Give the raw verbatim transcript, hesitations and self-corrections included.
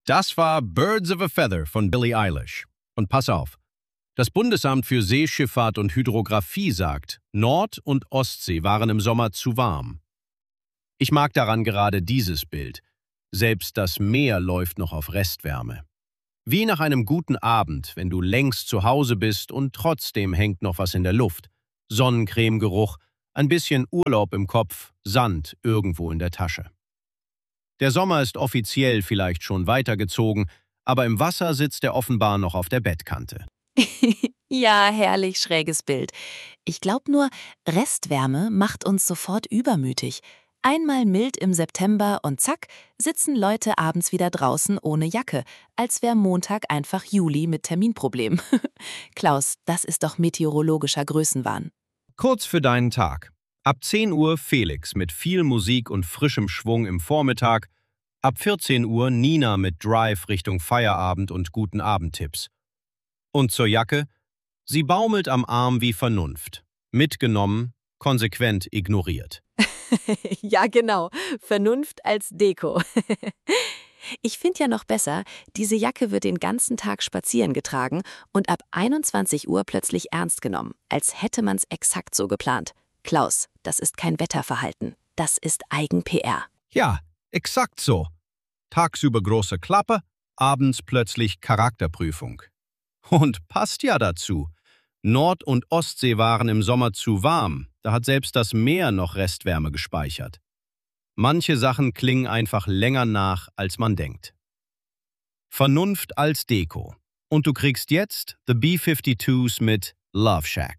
Das war Birds of a Feather von Billie Eilish. Und pass auf, das Bundesamt für Seeschifffahrt und Hydrographie sagt, Nord- und Ostsee waren im Sommer zu warm. Ich mag daran gerade dieses Bild. Selbst das Meer läuft noch auf Restwärme. Wie nach einem guten Abend, wenn du längst zu Hause bist und trotzdem hängt noch was in der Luft. Sonnencremegeruch, ein bisschen Urlaub im Kopf, Sand irgendwo in der Tasche. Der Sommer ist offiziell vielleicht schon weitergezogen, aber im Wasser sitzt er offenbar noch auf der Bettkante. Ja, herrlich schräges Bild. Ich glaube nur, Restwärme macht uns sofort übermütig. Einmal mild im September und zack, sitzen Leute abends wieder draußen ohne Jacke, als wäre Montag einfach Juli mit Terminproblem. Klaus, das ist doch meteorologischer Größenwahn. Kurz für deinen Tag. Ab zehn Uhr Felix mit viel Musik und frischem Schwung im Vormittag. Ab vierzehn Uhr Nina mit Drive Richtung Feierabend und guten Abendtipps. Und zur Jacke? Sie baumelt am Arm wie Vernunft. Mitgenommen, konsequent ignoriert. Ja, genau. Vernunft als Deko. Ich finde ja noch besser, diese Jacke wird den ganzen Tag spazieren getragen und ab einundzwanzig Uhr plötzlich ernst genommen, als hätte man's exakt so geplant. Klaus, das ist kein Wetterverhalten. Das ist Eigen-P R. Ja, exakt so. Tagsüber große Klappe, abends plötzlich Charakterprüfung. Und passt ja dazu. Nord- und Ostsee waren im Sommer zu warm, da hat selbst das Meer noch Restwärme gespeichert. Manche Sachen klingen einfach länger nach, als man denkt. Vernunft als Deko. Und du kriegst jetzt The B zweiundfünfzigs mit Love Shack.